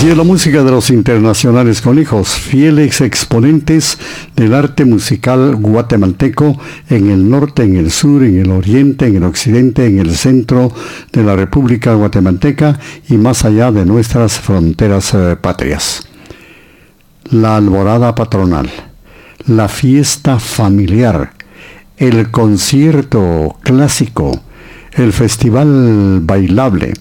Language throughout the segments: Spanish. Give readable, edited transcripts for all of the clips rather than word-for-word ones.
Así es la música de los Internacionales Conejos, fieles exponentes del arte musical guatemalteco en el norte, en el sur, en el oriente, en el occidente, en el centro de la República Guatemalteca y más allá de nuestras fronteras patrias. La alborada patronal, la fiesta familiar, el concierto clásico, el festival bailable,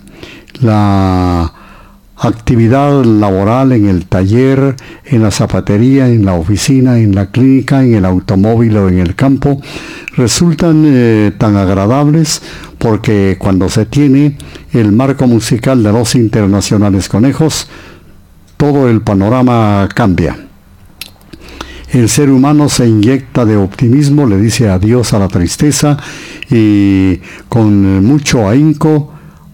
la actividad laboral en el taller, en la zapatería, en la oficina, en la clínica, en el automóvil o en el campo, resultan tan agradables porque cuando se tiene el marco musical de los Internacionales Conejos, todo el panorama cambia. El ser humano se inyecta de optimismo, le dice adiós a la tristeza y con mucho ahínco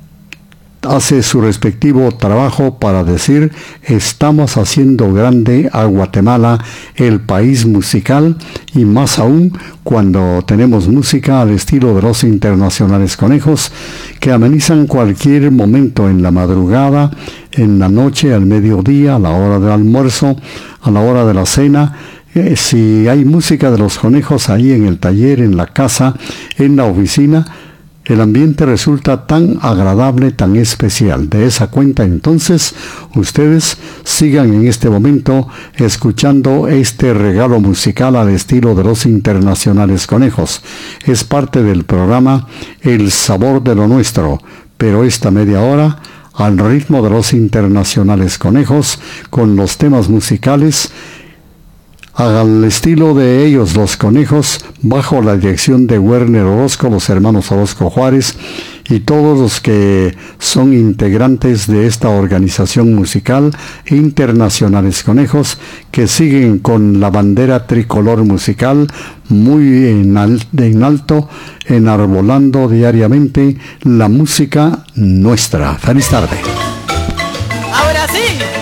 hace su respectivo trabajo para decir: estamos haciendo grande a Guatemala, el país musical, y más aún cuando tenemos música al estilo de los Internacionales Conejos, que amenizan cualquier momento en la madrugada, en la noche, al mediodía, a la hora del almuerzo, a la hora de la cena. Si hay música de los conejos ahí en el taller, en la casa, en la oficina, el ambiente resulta tan agradable, tan especial. De esa cuenta, entonces, ustedes sigan en este momento escuchando este regalo musical al estilo de los Internacionales Conejos. Es parte del programa El Sabor de lo Nuestro, pero esta media hora al ritmo de los Internacionales Conejos, con los temas musicales al estilo de ellos, los Conejos, bajo la dirección de Werner Orozco, los hermanos Orozco Juárez y todos los que son integrantes de esta organización musical, Internacionales Conejos, que siguen con la bandera tricolor musical muy en alto, enarbolando diariamente la música nuestra. ¡Feliz tarde! ¡Ahora sí!